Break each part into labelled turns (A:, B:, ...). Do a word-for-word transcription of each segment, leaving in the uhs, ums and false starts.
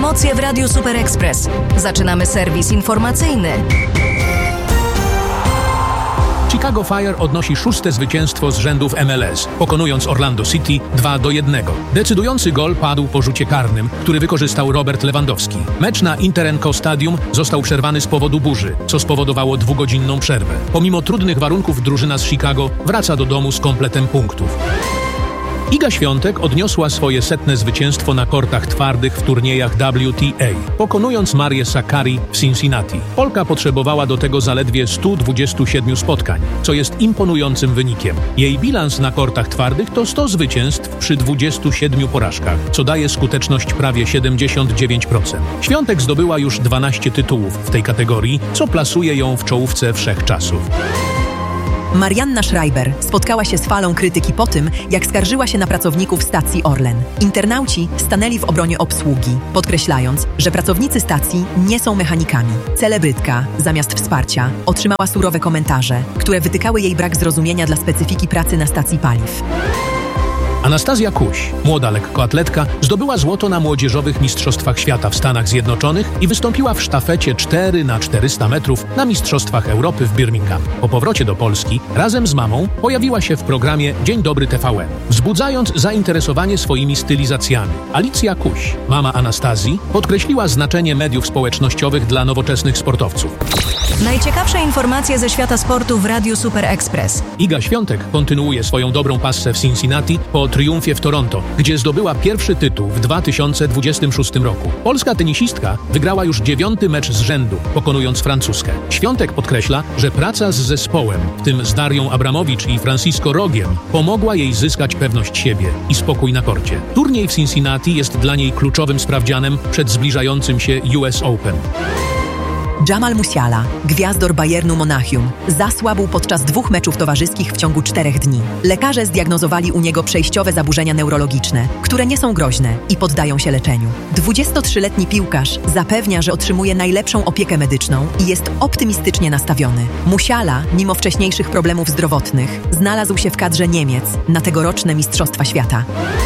A: Emocje w Radiu Super Express. Zaczynamy serwis informacyjny.
B: Chicago Fire odnosi szóste zwycięstwo z rzędu w M L S, pokonując Orlando City dwa do jednego. Decydujący gol padł po rzucie karnym, który wykorzystał Robert Lewandowski. Mecz na Interenco Stadium został przerwany z powodu burzy, co spowodowało dwugodzinną przerwę. Pomimo trudnych warunków drużyna z Chicago wraca do domu z kompletem punktów. Iga Świątek odniosła swoje setne zwycięstwo na kortach twardych w turniejach W T A, pokonując Marię Sakkari w Cincinnati. Polka potrzebowała do tego zaledwie stu dwudziestu siedmiu spotkań, co jest imponującym wynikiem. Jej bilans na kortach twardych to sto zwycięstw przy dwudziestu siedmiu porażkach, co daje skuteczność prawie siedemdziesiąt dziewięć procent. Świątek zdobyła już dwanaście tytułów w tej kategorii, co plasuje ją w czołówce wszechczasów.
C: Marianna Schreiber spotkała się z falą krytyki po tym, jak skarżyła się na pracowników stacji Orlen. Internauci stanęli w obronie obsługi, podkreślając, że pracownicy stacji nie są mechanikami. Celebrytka, zamiast wsparcia, otrzymała surowe komentarze, które wytykały jej brak zrozumienia dla specyfiki pracy na stacji paliw.
B: Anastazja Kuś, młoda lekkoatletka, zdobyła złoto na młodzieżowych mistrzostwach świata w Stanach Zjednoczonych i wystąpiła w sztafecie cztery na czterysta metrów na mistrzostwach Europy w Birmingham. Po powrocie do Polski razem z mamą pojawiła się w programie Dzień Dobry T V N, wzbudzając zainteresowanie swoimi stylizacjami. Alicja Kuś, mama Anastazji, podkreśliła znaczenie mediów społecznościowych dla nowoczesnych sportowców.
A: Najciekawsze informacje ze świata sportu w Radiu Super Express.
B: Iga Świątek kontynuuje swoją dobrą passę w Cincinnati po triumfie w Toronto, gdzie zdobyła pierwszy tytuł w dwa tysiące dwudziestym szóstym roku. Polska tenisistka wygrała już dziewiąty mecz z rzędu, pokonując Francuzkę. Świątek podkreśla, że praca z zespołem, w tym z Darią Abramowicz i Francisco Rogiem, pomogła jej zyskać pewność siebie i spokój na korcie. Turniej w Cincinnati jest dla niej kluczowym sprawdzianem przed zbliżającym się U S Open.
C: Jamal Musiala, gwiazdor Bayernu Monachium, zasłabł podczas dwóch meczów towarzyskich w ciągu czterech dni. Lekarze zdiagnozowali u niego przejściowe zaburzenia neurologiczne, które nie są groźne i poddają się leczeniu. dwudziestotrzyletni piłkarz zapewnia, że otrzymuje najlepszą opiekę medyczną i jest optymistycznie nastawiony. Musiala, mimo wcześniejszych problemów zdrowotnych, znalazł się w kadrze Niemiec na tegoroczne Mistrzostwa Świata.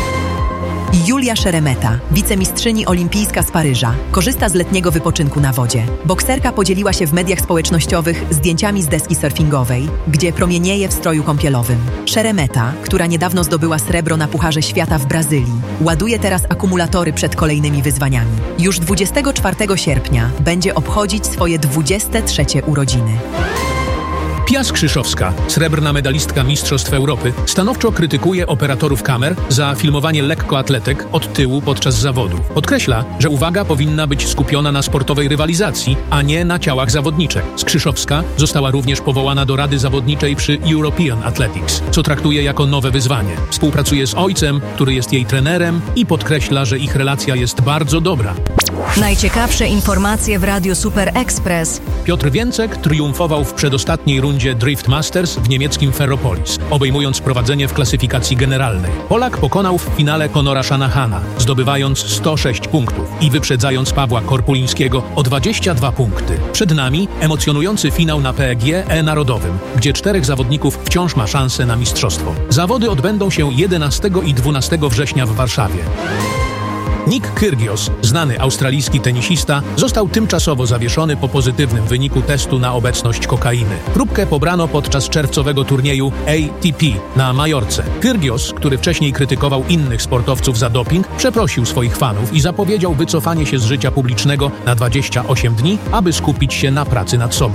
C: Julia Szeremeta, wicemistrzyni olimpijska z Paryża, korzysta z letniego wypoczynku na wodzie. Bokserka podzieliła się w mediach społecznościowych zdjęciami z deski surfingowej, gdzie promienieje w stroju kąpielowym. Szeremeta, która niedawno zdobyła srebro na Pucharze Świata w Brazylii, ładuje teraz akumulatory przed kolejnymi wyzwaniami. Już dwudziestego czwartego sierpnia będzie obchodzić swoje dwudzieste trzecie urodziny.
B: Pia Skrzyszowska, srebrna medalistka Mistrzostw Europy, stanowczo krytykuje operatorów kamer za filmowanie lekkoatletek od tyłu podczas zawodów. Podkreśla, że uwaga powinna być skupiona na sportowej rywalizacji, a nie na ciałach zawodniczek. Skrzyszowska została również powołana do Rady Zawodniczej przy European Athletics, co traktuje jako nowe wyzwanie. Współpracuje z ojcem, który jest jej trenerem i podkreśla, że ich relacja jest bardzo dobra.
A: Najciekawsze informacje w Radiu Super Express.
B: Piotr Więcek triumfował w przedostatniej rundzie Drift Masters w niemieckim Ferropolis, obejmując prowadzenie w klasyfikacji generalnej. Polak pokonał w finale Conora Shanahana, zdobywając sto sześć punktów i wyprzedzając Pawła Korpulińskiego o dwadzieścia dwa punkty. Przed nami emocjonujący finał na P G E Narodowym, gdzie czterech zawodników wciąż ma szansę na mistrzostwo. Zawody odbędą się jedenastego i dwunastego września w Warszawie. Nick Kyrgios, znany australijski tenisista, został tymczasowo zawieszony po pozytywnym wyniku testu na obecność kokainy. Próbkę pobrano podczas czerwcowego turnieju A T P na Majorce. Kyrgios, który wcześniej krytykował innych sportowców za doping, przeprosił swoich fanów i zapowiedział wycofanie się z życia publicznego na dwadzieścia osiem dni, aby skupić się na pracy nad sobą.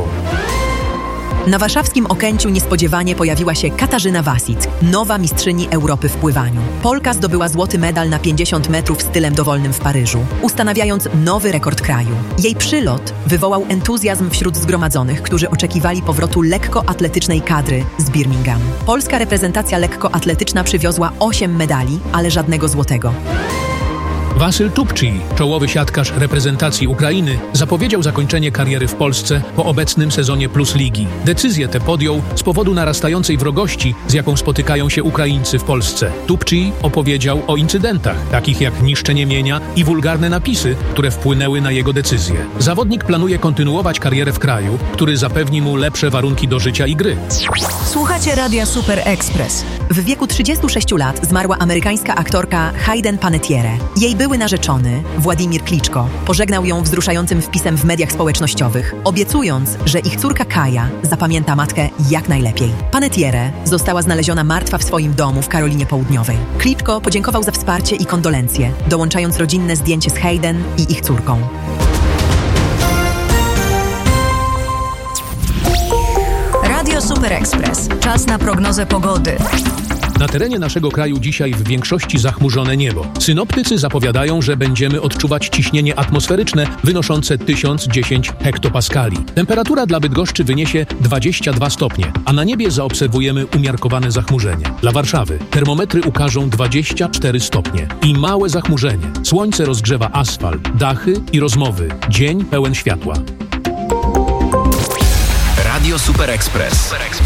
C: Na warszawskim Okęciu niespodziewanie pojawiła się Katarzyna Wasic, nowa mistrzyni Europy w pływaniu. Polka zdobyła złoty medal na pięćdziesiąt metrów stylem dowolnym w Paryżu, ustanawiając nowy rekord kraju. Jej przylot wywołał entuzjazm wśród zgromadzonych, którzy oczekiwali powrotu lekkoatletycznej kadry z Birmingham. Polska reprezentacja lekkoatletyczna przywiozła osiem medali, ale żadnego złotego.
B: Wasyl Tupczyj, czołowy siatkarz reprezentacji Ukrainy, zapowiedział zakończenie kariery w Polsce po obecnym sezonie Plus Ligi. Decyzję tę podjął z powodu narastającej wrogości, z jaką spotykają się Ukraińcy w Polsce. Tupczyj opowiedział o incydentach, takich jak niszczenie mienia i wulgarne napisy, które wpłynęły na jego decyzję. Zawodnik planuje kontynuować karierę w kraju, który zapewni mu lepsze warunki do życia i gry.
A: Słuchacie Radia Super Express.
C: W wieku trzydziestu sześciu lat zmarła amerykańska aktorka Hayden Panettiere. Jej były Były narzeczony, Władimir Kliczko, pożegnał ją wzruszającym wpisem w mediach społecznościowych, obiecując, że ich córka Kaja zapamięta matkę jak najlepiej. Panettiere została znaleziona martwa w swoim domu w Karolinie Południowej. Kliczko podziękował za wsparcie i kondolencje, dołączając rodzinne zdjęcie z Hayden i ich córką.
A: Radio Super Express. Czas na prognozę pogody.
B: Na terenie naszego kraju dzisiaj w większości zachmurzone niebo. Synoptycy zapowiadają, że będziemy odczuwać ciśnienie atmosferyczne wynoszące tysiąc dziesięć hektopaskali. Temperatura dla Bydgoszczy wyniesie dwadzieścia dwa stopnie, a na niebie zaobserwujemy umiarkowane zachmurzenie. Dla Warszawy termometry ukażą dwadzieścia cztery stopnie i małe zachmurzenie. Słońce rozgrzewa asfalt, dachy i rozmowy. Dzień pełen światła.
D: Radio Super Express.